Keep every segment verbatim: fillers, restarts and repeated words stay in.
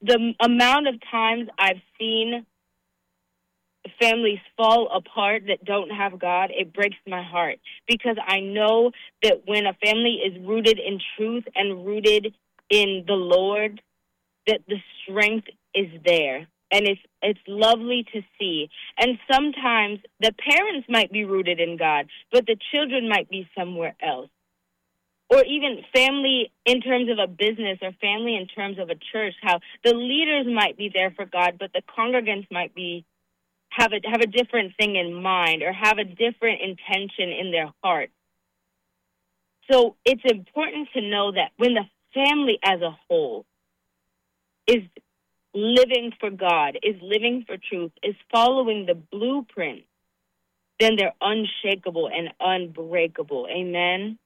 the amount of times I've seen families fall apart that don't have God, it breaks my heart, because I know that when a family is rooted in truth and rooted in the Lord, that the strength is there. And it's it's lovely to see. And sometimes the parents might be rooted in God, but the children might be somewhere else. Or even family in terms of a business, or family in terms of a church, how the leaders might be there for God, but the congregants might be have a have a different thing in mind, or have a different intention in their heart. So it's important to know that when the family as a whole is living for God, is living for truth, is following the blueprint, then they're unshakable and unbreakable. Amen?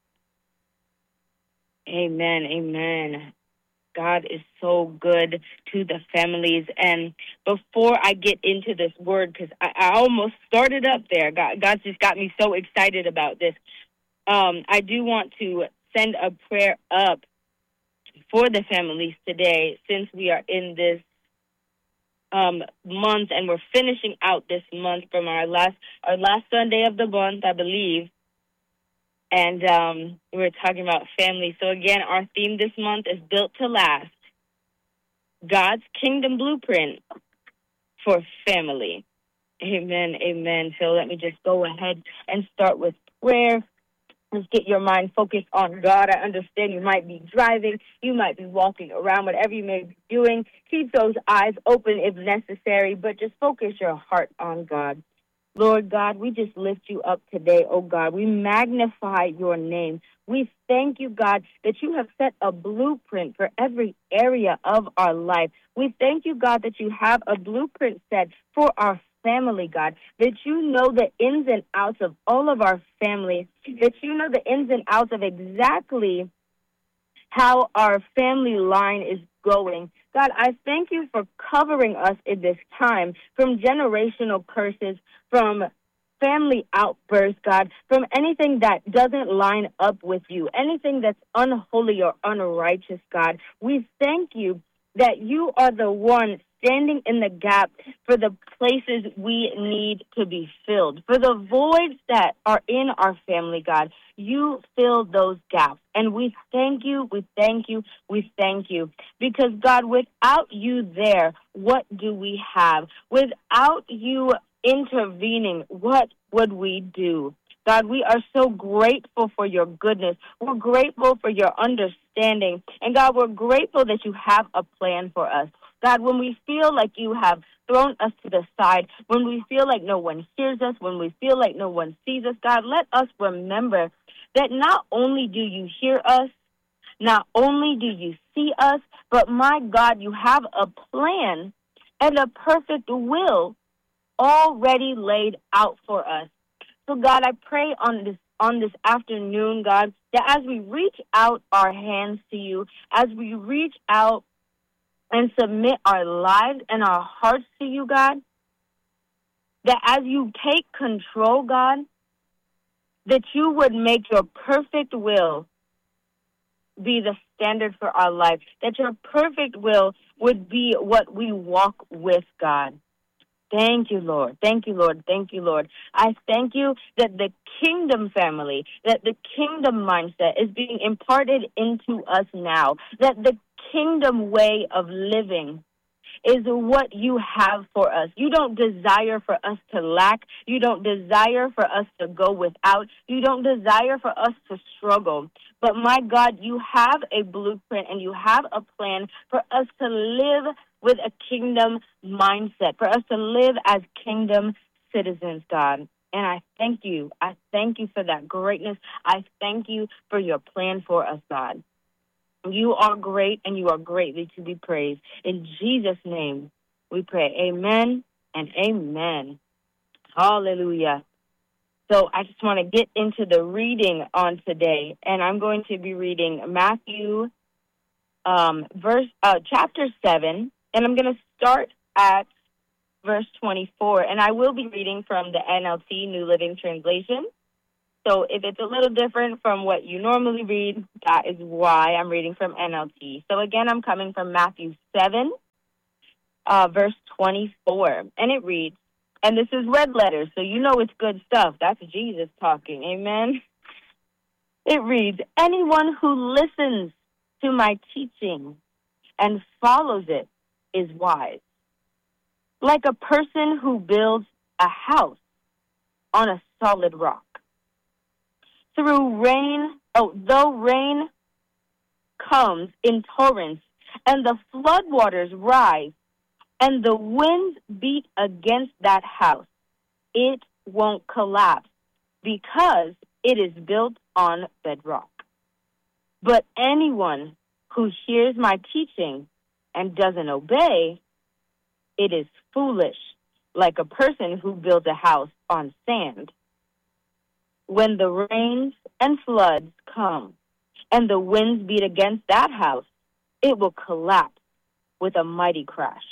Amen, amen. God is so good to the families. And before I get into this word, because I, I almost started up there, God, God's just got me so excited about this. Um, I do want to send a prayer up for the families today, since we are in this um, month, and we're finishing out this month from our last our last Sunday of the month, I believe. And um, we're talking about family. So again, our theme this month is Built to Last, God's Kingdom Blueprint for Family. Amen, amen. So let me just go ahead and start with prayer. Let's get your mind focused on God. I understand you might be driving, you might be walking around, whatever you may be doing. Keep those eyes open if necessary, but just focus your heart on God. Lord God, we just lift you up today, oh God. We magnify your name. We thank you, God, that you have set a blueprint for every area of our life. We thank you, God, that you have a blueprint set for our family, God, that you know the ins and outs of all of our family, that you know the ins and outs of exactly how our family line is going. God, I thank you for covering us in this time from generational curses, from family outbursts, God, from anything that doesn't line up with you, anything that's unholy or unrighteous, God. We thank you that you are the one standing in the gap for the places we need to be filled, for the voids that are in our family, God. You fill those gaps. And we thank you, we thank you, we thank you. Because, God, without you there, what do we have? Without you intervening, what would we do? God, we are so grateful for your goodness. We're grateful for your understanding. And, God, we're grateful that you have a plan for us. God, when we feel like you have thrown us to the side, when we feel like no one hears us, when we feel like no one sees us, God, let us remember that not only do you hear us, not only do you see us, but, my God, you have a plan and a perfect will already laid out for us. So, God, I pray on this on this afternoon, God, that as we reach out our hands to you, as we reach out and submit our lives and our hearts to you, God, that as you take control, God, that you would make your perfect will be the standard for our life, that your perfect will would be what we walk with, God. Thank you, Lord. Thank you, Lord. Thank you, Lord. I thank you that the kingdom family, that the kingdom mindset is being imparted into us now, that the kingdom way of living is what you have for us. You don't desire for us to lack. You don't desire for us to go without. You don't desire for us to struggle. But, my God, you have a blueprint and you have a plan for us to live with a kingdom mindset, for us to live as kingdom citizens, God. And I thank you. I thank you for that greatness. I thank you for your plan for us, God. You are great, and you are greatly to be praised. In Jesus' name, we pray. Amen and amen. Hallelujah. So I just want to get into the reading on today, and I'm going to be reading Matthew um, verse uh, chapter seven, and I'm going to start at verse twenty-four, and I will be reading from the N L T, New Living Translation. So if it's a little different from what you normally read, that is why I'm reading from N L T. So again, I'm coming from Matthew seven, uh, verse twenty-four, and it reads, and this is red letters, so you know it's good stuff. That's Jesus talking. Amen. It reads, anyone who listens to my teaching and follows it is wise, like a person who builds a house on a solid rock. Through rain, oh, though rain comes in torrents, and the floodwaters rise, and the winds beat against that house, it won't collapse because it is built on bedrock. But anyone who hears my teaching and doesn't obey, it is foolish, like a person who builds a house on sand. When the rains and floods come and the winds beat against that house, it will collapse with a mighty crash.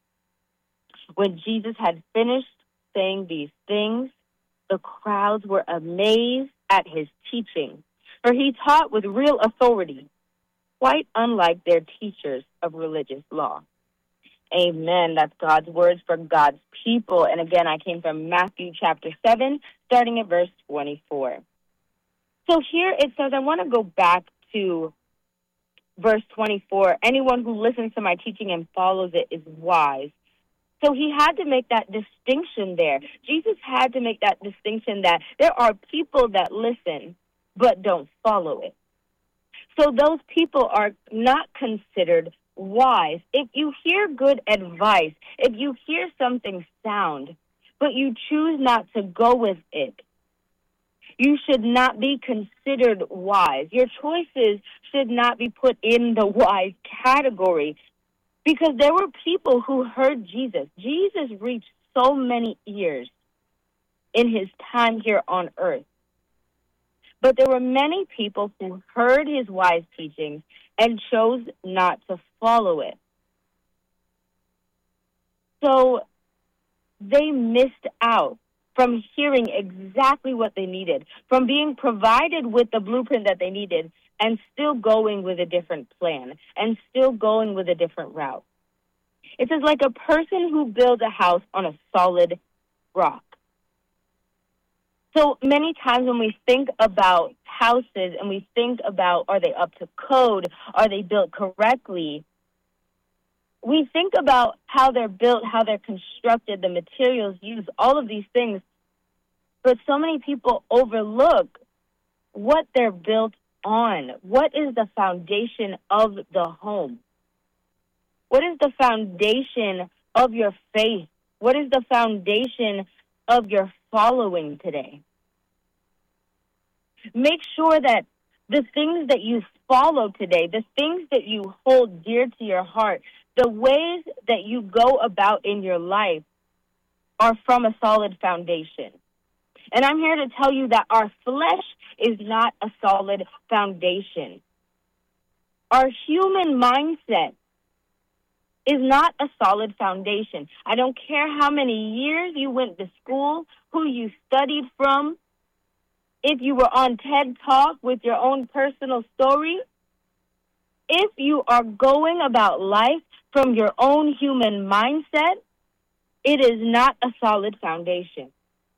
When Jesus had finished saying these things, the crowds were amazed at his teaching, for he taught with real authority, quite unlike their teachers of religious law. Amen. That's God's words for God's people. And again, I came from Matthew chapter seven, starting at verse twenty-four. So here it says, I want to go back to verse twenty-four. Anyone who listens to my teaching and follows it is wise. So he had to make that distinction there. Jesus had to make that distinction that there are people that listen but don't follow it. So those people are not considered wise. If you hear good advice, if you hear something sound, but you choose not to go with it, you should not be considered wise. Your choices should not be put in the wise category, because there were people who heard Jesus. Jesus reached so many ears in his time here on earth. But there were many people who heard his wise teachings and chose not to follow it. So they missed out from hearing exactly what they needed, from being provided with the blueprint that they needed, and still going with a different plan, and still going with a different route. It says, like a person who builds a house on a solid rock. So many times when we think about houses and we think about, are they up to code? Are they built correctly? We think about how they're built, how they're constructed, the materials used, all of these things. But so many people overlook what they're built on. What is the foundation of the home? What is the foundation of your faith? What is the foundation of your following today? Make sure that the things that you follow today, the things that you hold dear to your heart, the ways that you go about in your life are from a solid foundation. And I'm here to tell you that our flesh is not a solid foundation. Our human mindset is not a solid foundation. I don't care how many years you went to school, who you studied from, if you were on TED Talk with your own personal story. If you are going about life from your own human mindset, it is not a solid foundation.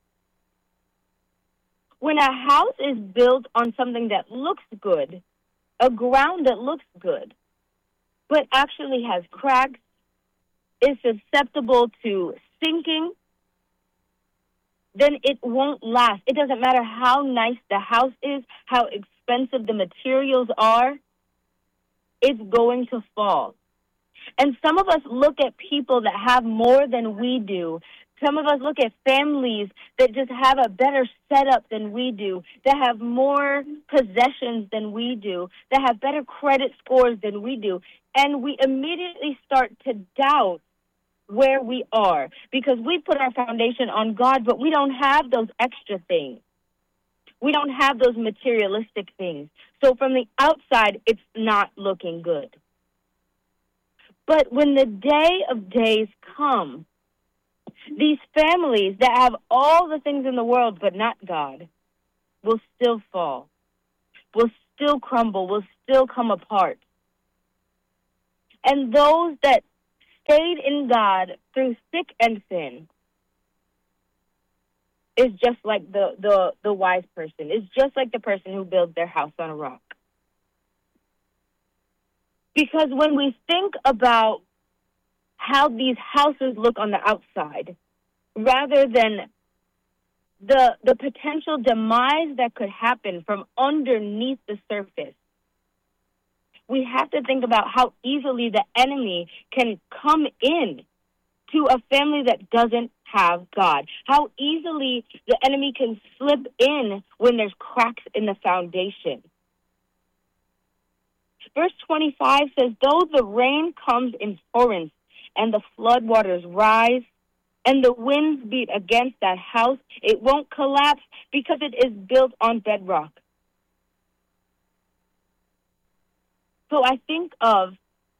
When a house is built on something that looks good, a ground that looks good, but actually has cracks, is susceptible to sinking, then it won't last. It doesn't matter how nice the house is, how expensive the materials are, it's going to fall. And some of us look at people that have more than we do. Some of us look at families that just have a better setup than we do, that have more possessions than we do, that have better credit scores than we do. And we immediately start to doubt where we are because we put our foundation on God, but we don't have those extra things. We don't have those materialistic things. So from the outside, it's not looking good. But when the day of days come, these families that have all the things in the world but not God will still fall, will still crumble, will still come apart. And those that stayed in God through thick and thin is just like the, the, the wise person. It's just like the person who builds their house on a rock. Because when we think about how these houses look on the outside, rather than the the potential demise that could happen from underneath the surface, we have to think about how easily the enemy can come in to a family that doesn't have God. How easily the enemy can slip in when there's cracks in the foundation. Verse twenty-five says, though the rain comes in torrents and the floodwaters rise and the winds beat against that house, it won't collapse because it is built on bedrock. So I think of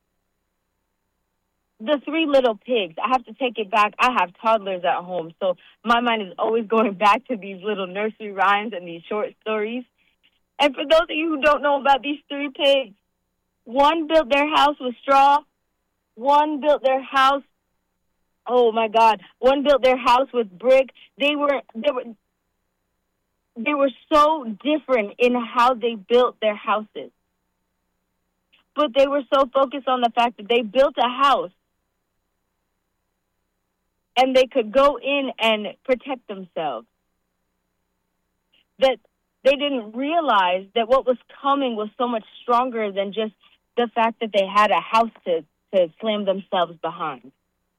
the Three Little Pigs. I have to take it back. I have toddlers at home, so my mind is always going back to these little nursery rhymes and these short stories. And for those of you who don't know about these three pigs, one built their house with straw. One built their house, oh my God, one built their house with brick. They were, they were, they were so different in how they built their houses. But they were so focused on the fact that they built a house and they could go in and protect themselves, that they didn't realize that what was coming was so much stronger than just the fact that they had a house to, to slam themselves behind.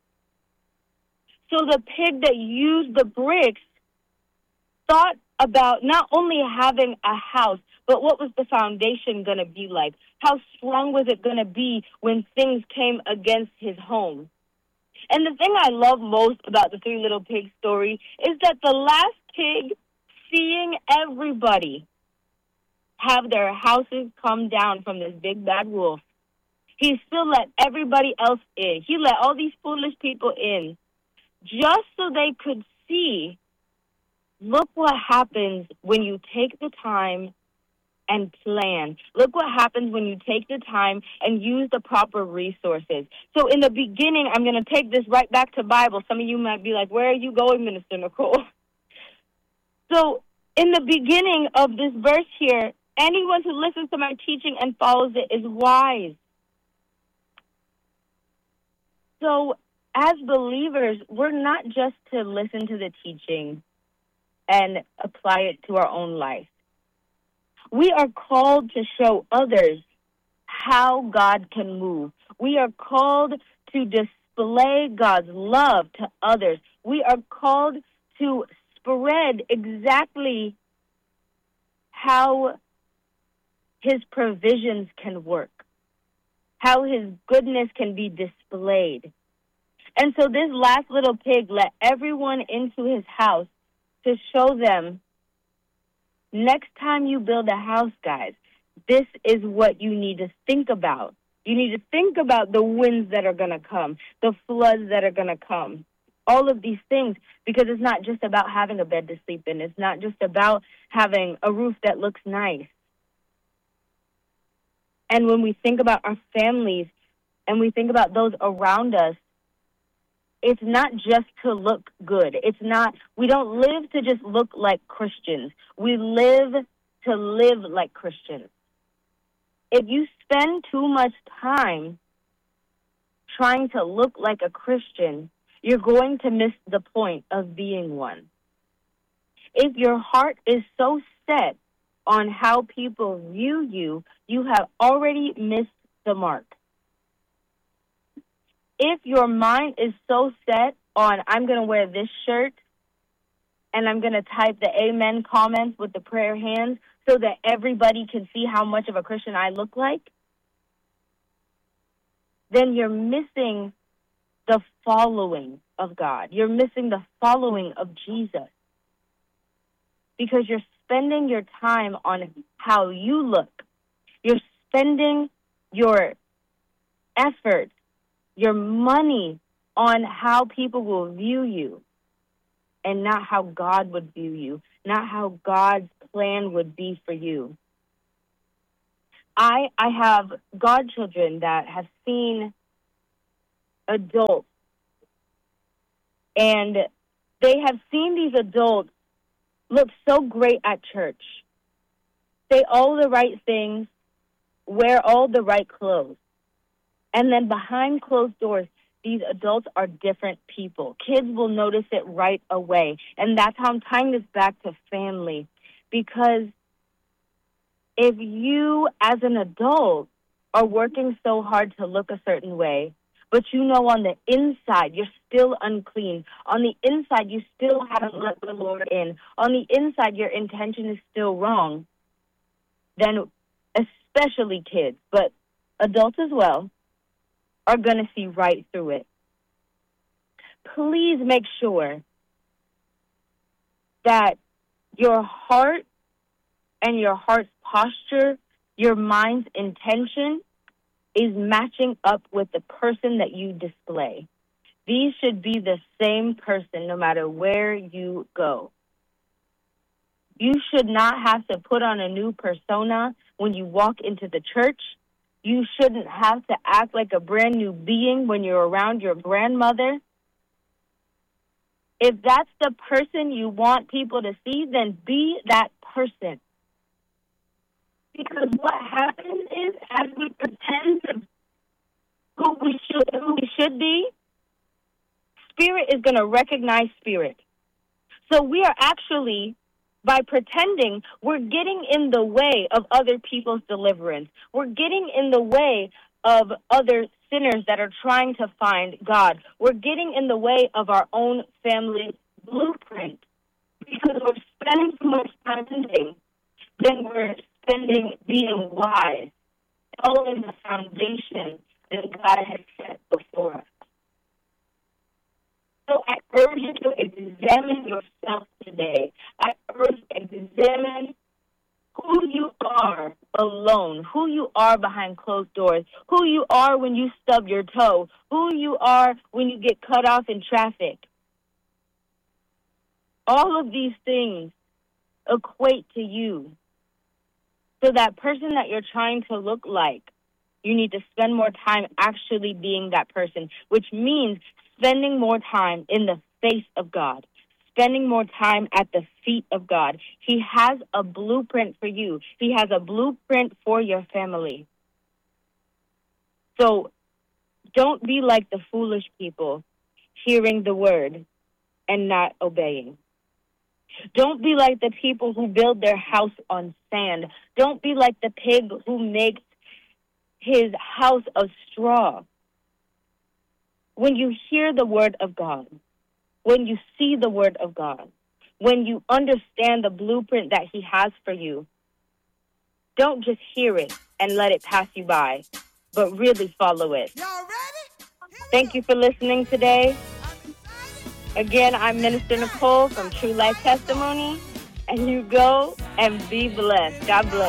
So the pig that used the bricks thought about not only having a house, but what was the foundation going to be like? How strong was it going to be when things came against his home? And the thing I love most about the Three Little Pigs story is that the last pig, seeing everybody have their houses come down from this big bad wolf, he still let everybody else in. He let all these foolish people in just so they could see, look what happens when you take the time and plan. Look what happens when you take the time and use the proper resources. So in the beginning, I'm going to take this right back to Bible. Some of you might be like, where are you going, Minister Nicole? So in the beginning of this verse here, anyone who listens to my teaching and follows it is wise. So as believers, we're not just to listen to the teaching and apply it to our own life. We are called to show others how God can move. We are called to display God's love to others. We are called to spread exactly how his provisions can work, how his goodness can be displayed. And so this last little pig let everyone into his house to show them, next time you build a house, guys, this is what you need to think about. You need to think about the winds that are going to come, the floods that are going to come, all of these things, because it's not just about having a bed to sleep in. It's not just about having a roof that looks nice. And when we think about our families and we think about those around us, it's not just to look good. It's not, we don't live to just look like Christians. We live to live like Christians. If you spend too much time trying to look like a Christian, you're going to miss the point of being one. If your heart is so set on how people view you, you have already missed the mark. If your mind is so set on, I'm going to wear this shirt and I'm going to type the amen comments with the prayer hands so that everybody can see how much of a Christian I look like, then you're missing the following of God. You're missing the following of Jesus because you're spending your time on how you look. You're spending your effort, your money on how people will view you and not how God would view you, not how God's plan would be for you. I I have godchildren that have seen adults, and they have seen these adults look so great at church, say all the right things, wear all the right clothes. And then behind closed doors, these adults are different people. Kids will notice it right away. And that's how I'm tying this back to family. Because if you, as an adult, are working so hard to look a certain way, but you know on the inside you're still unclean, on the inside you still haven't let the Lord in, on the inside your intention is still wrong, then especially kids, but adults as well, are going to see right through it. Please make sure that your heart and your heart's posture, your mind's intention, is matching up with the person that you display. These should be the same person no matter where you go. You should not have to put on a new persona when you walk into the church. You shouldn't have to act like a brand new being when you're around your grandmother. If that's the person you want people to see, then be that person. Because what happens is, as we pretend to who we should who we should be, spirit is going to recognize spirit. So we are actually, by pretending, we're getting in the way of other people's deliverance. We're getting in the way of other sinners that are trying to find God. We're getting in the way of our own family blueprint because we're spending too much time thinking. Then we're spending being wise, following the foundation that God has set before us. So I urge you to examine yourself today. I urge you to examine who you are alone, who you are behind closed doors, who you are when you stub your toe, who you are when you get cut off in traffic. All of these things equate to you. So that person that you're trying to look like, you need to spend more time actually being that person, which means spending more time in the face of God, spending more time at the feet of God. He has a blueprint for you. He has a blueprint for your family. So don't be like the foolish people hearing the word and not obeying. Don't be like the people who build their house on sand. Don't be like the pig who makes his house of straw. When you hear the word of God, when you see the word of God, when you understand the blueprint that he has for you, don't just hear it and let it pass you by, but really follow it. Y'all ready? Thank you for listening today. Again, I'm Minister Nicole from True Life Testimony, and you go and be blessed. God bless.